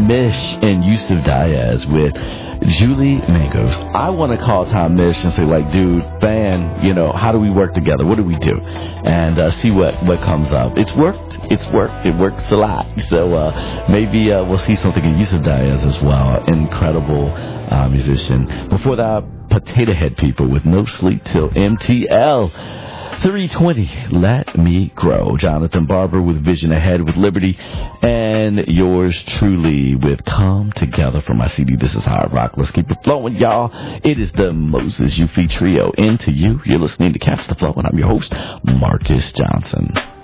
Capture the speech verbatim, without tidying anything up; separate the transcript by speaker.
Speaker 1: Mish and Yusuf Diaz with Julie Mangos. I want to call Tom Mish and say, like, dude, fan, you know, how do we work together? What do we do? And uh, see what, what comes up. It's worked. It's worked. It works a lot. So uh, maybe uh, we'll see something in Yusuf Diaz as well. Incredible uh, musician. Before that, Potato Head People with No Sleep Till M T L. three twenty, Let Me Grow. Jonathan Barber with Vision Ahead with Liberty. And yours truly with Come Together from my C D. This is Hard Rock. Let's keep it flowing, y'all. It is the Moses Eufy Trio. Into You. You're listening to Catch the Flow, and I'm your host, Marcus Johnson.